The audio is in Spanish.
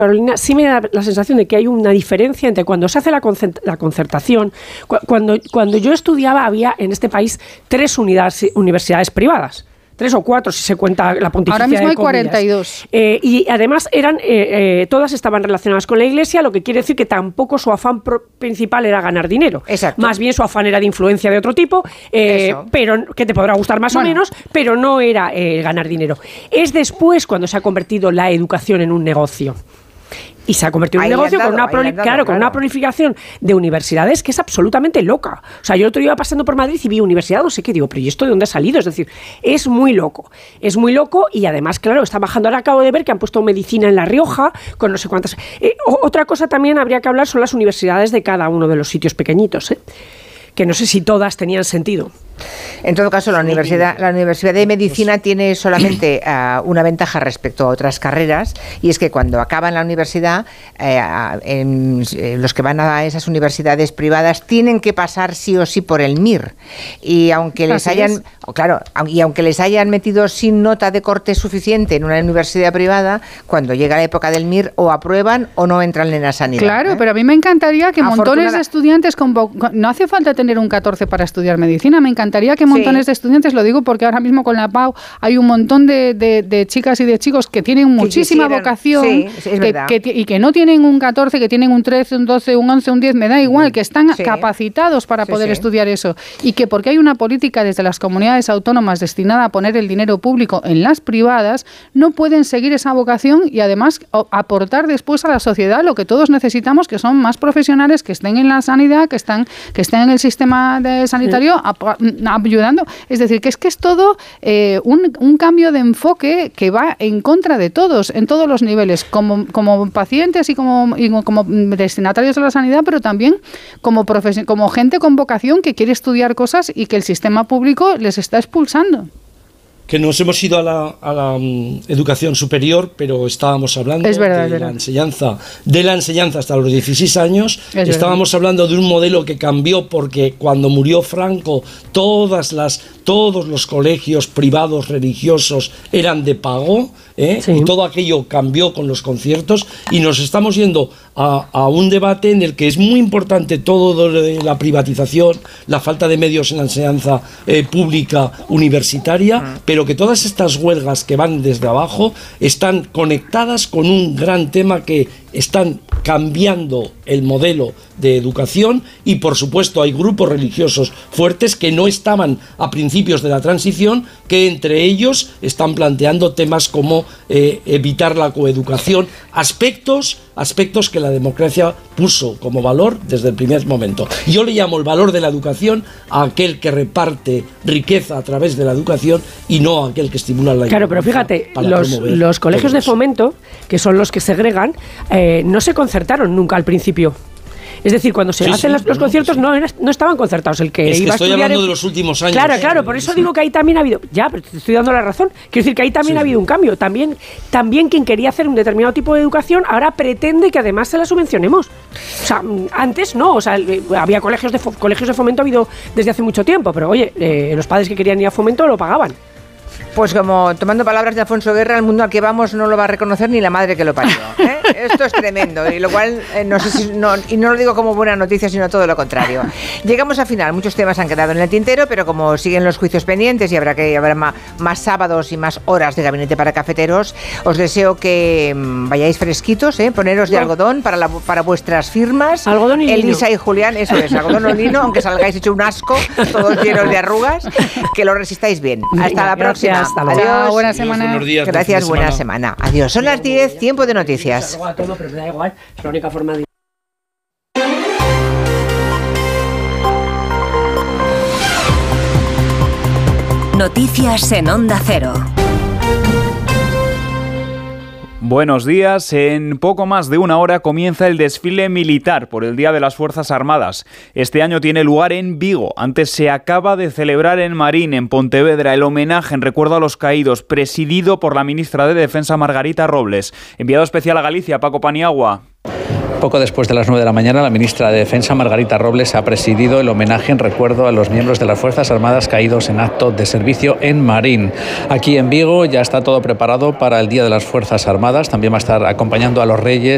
Carolina, sí me da la sensación de que hay una diferencia entre cuando se hace la concertación. Cuando yo estudiaba había en este país 3 universidades privadas. 3 o 4 si se cuenta la pontificia. Ahora mismo hay comillas. 42. Y además todas estaban relacionadas con la Iglesia, lo que quiere decir que tampoco su afán principal era ganar dinero. Exacto. Más bien su afán era de influencia de otro tipo, pero que te podrá gustar más o menos, pero no era ganar dinero. Es después cuando se ha convertido la educación en un negocio. Y se ha convertido en un negocio con una prolificación de universidades que es absolutamente loca. O sea, yo el otro día iba pasando por Madrid y vi universidad, no sé qué, digo, pero ¿y esto de dónde ha salido? Es decir, es muy loco y además, claro, está bajando. Ahora acabo de ver que han puesto medicina en La Rioja con no sé cuántas. Otra cosa también habría que hablar son las universidades de cada uno de los sitios pequeñitos, que no sé si todas tenían sentido. En todo caso, la Universidad de Medicina tiene solamente una ventaja respecto a otras carreras, y es que cuando acaban la universidad, los que van a esas universidades privadas tienen que pasar sí o sí por el MIR. Y aunque les hayan metido sin nota de corte suficiente en una universidad privada, cuando llega la época del MIR o aprueban o no entran en la sanidad. Claro, pero a mí me encantaría que montones de estudiantes no hace falta tener un 14 para estudiar medicina, me encantaría que montones de estudiantes, lo digo porque ahora mismo con la PAU hay un montón de chicas y de chicos que tienen muchísima vocación y que no tienen un 14, que tienen un 13, un 12, un 11, un 10, me da igual, que están capacitados para poder estudiar eso, y que porque hay una política desde las comunidades autónomas destinada a poner el dinero público en las privadas, no pueden seguir esa vocación y además aportar después a la sociedad lo que todos necesitamos, que son más profesionales que estén en la sanidad, que estén en el sistema sanitario ayudando. Es decir, que es todo un cambio de enfoque que va en contra de todos, en todos los niveles, como pacientes y como destinatarios de la sanidad, pero también como gente con vocación que quiere estudiar cosas y que el sistema público les está expulsando. Que nos hemos ido a la educación superior, pero estábamos hablando de la enseñanza hasta los 16 años. Estábamos hablando de un modelo que cambió porque cuando murió Franco todos los colegios privados religiosos eran de pago, y todo aquello cambió con los conciertos, y nos estamos yendo a un debate en el que es muy importante todo de la privatización, la falta de medios en la enseñanza pública universitaria, pero que todas estas huelgas que van desde abajo están conectadas con un gran tema que están cambiando el modelo de educación, y por supuesto hay grupos religiosos fuertes que no estaban a principios de la transición, que entre ellos están planteando temas como evitar la coeducación, aspectos que la democracia puso como valor desde el primer momento. Yo le llamo el valor de la educación a aquel que reparte riqueza a través de la educación y no a aquel que estimula la Claro, pero fíjate, los colegios de fomento, que son los que segregan, no se concertaron nunca al principio. Es decir, cuando se hacen los conciertos no estaban concertados. El que iba a estudiar, estoy hablando de los últimos años. Claro, por eso digo que ahí también ha habido... Ya, pero te estoy dando la razón. Quiero decir que ahí también ha habido un cambio. También quien quería hacer un determinado tipo de educación ahora pretende que además se la subvencionemos. O sea, antes no. O sea, había colegios de fomento, ha habido desde hace mucho tiempo. Pero oye, los padres que querían ir a fomento lo pagaban. Pues como tomando palabras de Alfonso Guerra, el mundo al que vamos no lo va a reconocer ni la madre que lo parió. Esto es tremendo, y lo cual y no lo digo como buena noticia, sino todo lo contrario. Llegamos al final, muchos temas han quedado en el tintero, pero como siguen los juicios pendientes y habrá más sábados y más horas de gabinete para cafeteros, os deseo que vayáis fresquitos, poneros de algodón para vuestras firmas. Algodón y lino. Elisa y Julián, eso es, algodón o lino, aunque salgáis hecho un asco, todos llenos de arrugas, que lo resistáis bien. Hasta la próxima. Hasta luego. Adiós. Buena semana. Buenos días, Gracias, buena semana. Adiós. Son las 10, tiempo de noticias. Todo, pero me da igual. Es la única forma de... Noticias en Onda Cero. Buenos días. En poco más de una hora comienza el desfile militar por el Día de las Fuerzas Armadas. Este año tiene lugar en Vigo. Antes se acaba de celebrar en Marín, en Pontevedra, el homenaje en recuerdo a los caídos, presidido por la ministra de Defensa, Margarita Robles. Enviado especial a Galicia, Paco Paniagua. Poco después de las 9 de la mañana, la ministra de Defensa, Margarita Robles, ha presidido el homenaje en recuerdo a los miembros de las Fuerzas Armadas caídos en acto de servicio en Marín. Aquí en Vigo ya está todo preparado para el Día de las Fuerzas Armadas. También va a estar acompañando a los reyes